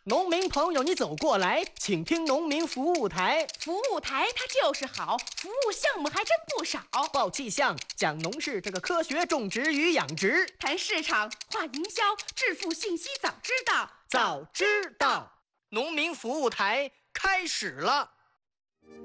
农民朋友，你走过来，请听农民服务台。 服务台它就是好，服务项目还真不少。 报气象，讲农事这个科学种植与养殖， 谈市场，话营销，致富信息早知道。 早知道。农民服务台开始了。